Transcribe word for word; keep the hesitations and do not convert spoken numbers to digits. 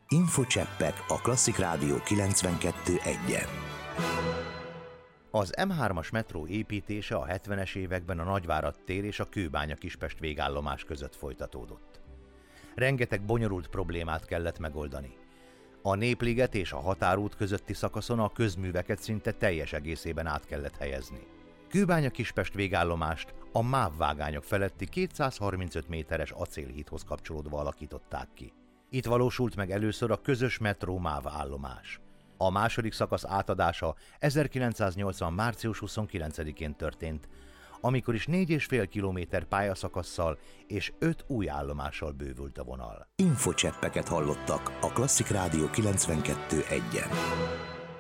Infocseppek a Klasszik Rádió kilencvenkettő egyen. Az em hármas metró építése a hetvenes években a Nagyvárad tér és a Kőbánya-Kispest végállomás között folytatódott. Rengeteg bonyolult problémát kellett megoldani. A Népliget és a Határút közötti szakaszon a közműveket szinte teljes egészében át kellett helyezni. Kőbánya-Kispest végállomást a MÁV vágányok feletti kétszázharmincöt méteres acélhídhoz kapcsolódva alakították ki. Itt valósult meg először a közös metró MÁV állomás. A második szakasz átadása ezerkilencszáznyolcvan. március huszonkilencedikén történt, amikor is négy és fél kilométer pályaszakasszal és öt új állomással bővült a vonal. Infocseppeket hallottak a Klasszik Rádió kilencvenkettő egyen.